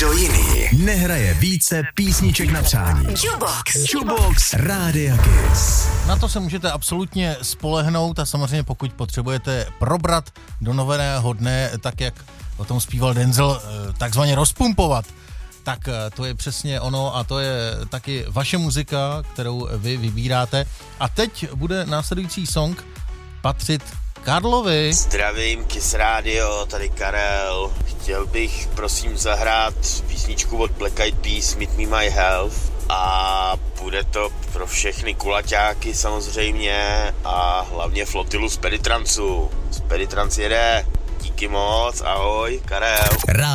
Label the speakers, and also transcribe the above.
Speaker 1: nikdo jiný nehraje více písniček na přání. Jukebox Rádia Kiss.
Speaker 2: Na to se můžete absolutně spolehnout a samozřejmě pokud potřebujete probrat do nového dne, tak jak o tom zpíval Denzel, takzvaně rozpumpovat, tak to je přesně ono a to je taky vaše muzika, kterou vy vybíráte. A teď bude následující song patřit Karlovi.
Speaker 3: Zdravím, Kiss Radio, tady Karel. Chtěl bych prosím zahrát písničku od Black Eyed Peas Meet Me My Health a bude to pro všechny kulaťáky samozřejmě a hlavně flotilu z Peditrancu. Z Peditrans jede. Díky moc, ahoj, Karel.